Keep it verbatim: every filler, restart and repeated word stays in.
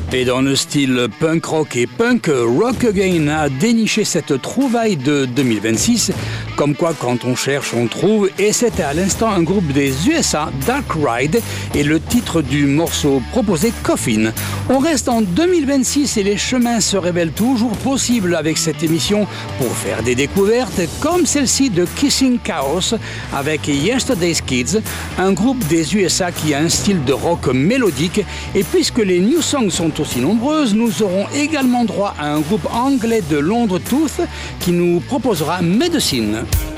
Et dans le style punk rock et punk, Rock Again a déniché cette trouvaille de deux mille vingt-six. Comme quoi, quand on cherche, on trouve. Et c'était à l'instant un groupe des U S A, Dark Ride, et le titre du morceau proposé, Coffin. On reste en deux mille vingt-six et les chemins se révèlent toujours possibles avec cette émission pour faire des découvertes comme celle-ci de Kissing Chaos avec Yesterday's Kids, un groupe des U S A qui a un style de rock mélodique. Et puisque les new songs sont aussi nombreuses, nous aurons également droit à un groupe anglais de Londres, Tooth, qui nous proposera Medicine.